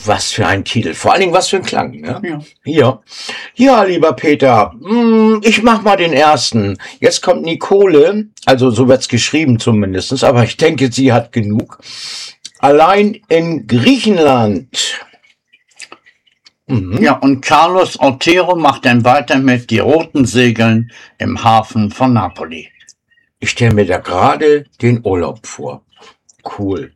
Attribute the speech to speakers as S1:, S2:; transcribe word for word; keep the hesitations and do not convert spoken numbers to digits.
S1: Was für ein Titel. Vor allen Dingen, was für ein Klang. Ne?
S2: Ja.
S1: Ja. Ja, lieber Peter, mh, ich mach mal den ersten. Jetzt kommt Nicole, also so wird's geschrieben zumindest, aber ich denke, sie hat genug. Allein in Griechenland. Mhm.
S2: Ja, und Carlos Otero macht dann weiter mit Die roten Segeln im Hafen von Napoli.
S1: Ich stelle mir da gerade den Urlaub vor. Cool.